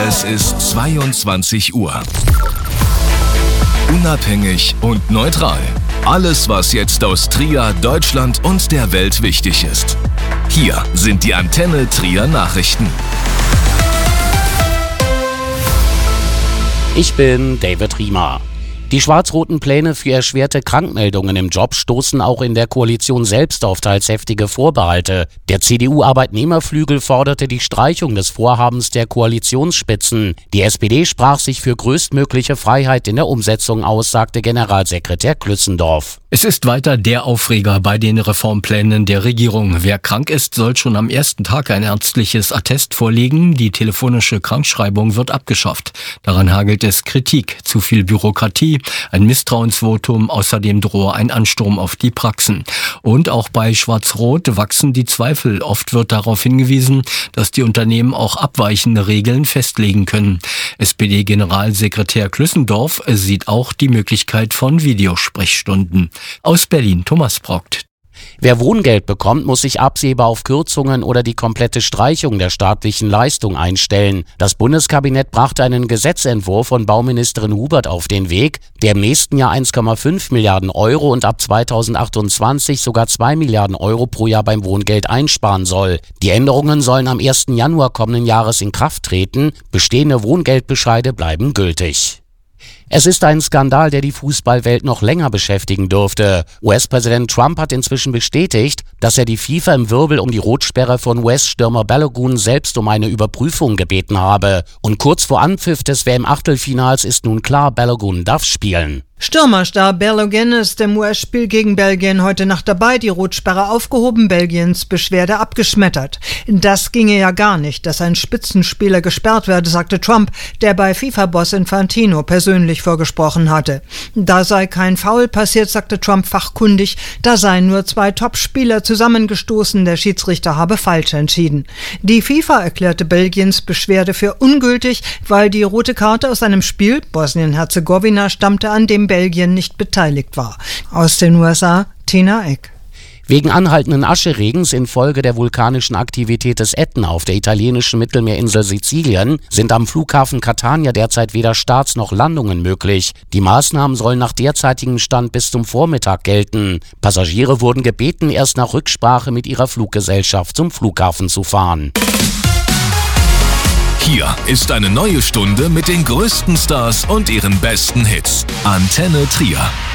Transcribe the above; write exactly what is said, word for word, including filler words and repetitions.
Es ist zweiundzwanzig Uhr. Unabhängig und neutral. Alles, was jetzt aus Trier, Deutschland und der Welt wichtig ist. Hier sind die Antenne Trier Nachrichten. Ich bin David Riemer. Die schwarz-roten Pläne für erschwerte Krankmeldungen im Job stoßen auch in der Koalition selbst auf teils heftige Vorbehalte. Der C D U-Arbeitnehmerflügel forderte die Streichung des Vorhabens der Koalitionsspitzen. Die S P D sprach sich für größtmögliche Freiheit in der Umsetzung aus, sagte Generalsekretär Klüssendorf. Es ist weiter der Aufreger bei den Reformplänen der Regierung. Wer krank ist, soll schon am ersten Tag ein ärztliches Attest vorlegen. Die telefonische Krankschreibung wird abgeschafft. Daran hagelt es Kritik. Zu viel Bürokratie, ein Misstrauensvotum, außerdem drohe ein Ansturm auf die Praxen. Und auch bei Schwarz-Rot wachsen die Zweifel. Oft wird darauf hingewiesen, dass die Unternehmen auch abweichende Regeln festlegen können. S P D-Generalsekretär Klüssendorf sieht auch die Möglichkeit von Videosprechstunden. Aus Berlin, Thomas Brockt. Wer Wohngeld bekommt, muss sich absehbar auf Kürzungen oder die komplette Streichung der staatlichen Leistung einstellen. Das Bundeskabinett brachte einen Gesetzentwurf von Bauministerin Hubert auf den Weg, der im nächsten Jahr eins Komma fünf Milliarden Euro und ab zweitausendachtundzwanzig sogar zwei Milliarden Euro pro Jahr beim Wohngeld einsparen soll. Die Änderungen sollen am ersten Januar kommenden Jahres in Kraft treten. Bestehende Wohngeldbescheide bleiben gültig. Es ist ein Skandal, der die Fußballwelt noch länger beschäftigen dürfte. U S-Präsident Trump hat inzwischen bestätigt, dass er die FIFA im Wirbel um die Rotsperre von U S-Stürmer Balogun selbst um eine Überprüfung gebeten habe. Und kurz vor Anpfiff des W M-Achtelfinals ist nun klar, Balogun darf spielen. Stürmerstar Balogun ist im U S-Spiel gegen Belgien heute Nacht dabei, die Rotsperre aufgehoben, Belgiens Beschwerde abgeschmettert. Das ginge ja gar nicht, dass ein Spitzenspieler gesperrt werde, sagte Trump, der bei FIFA-Boss Infantino persönlich vorgesprochen hatte. Da sei kein Foul passiert, sagte Trump fachkundig, da seien nur zwei Topspieler zusammengestoßen, der Schiedsrichter habe falsch entschieden. Die FIFA erklärte Belgiens Beschwerde für ungültig, weil die rote Karte aus einem Spiel, Bosnien-Herzegowina, stammte, an dem Belgien nicht beteiligt war. Aus den U S A, Tina Eck. Wegen anhaltenden Ascheregens infolge der vulkanischen Aktivität des Ätna auf der italienischen Mittelmeerinsel Sizilien sind am Flughafen Catania derzeit weder Starts noch Landungen möglich. Die Maßnahmen sollen nach derzeitigem Stand bis zum Vormittag gelten. Passagiere wurden gebeten, erst nach Rücksprache mit ihrer Fluggesellschaft zum Flughafen zu fahren. Hier ist eine neue Stunde mit den größten Stars und ihren besten Hits. Antenne Trier.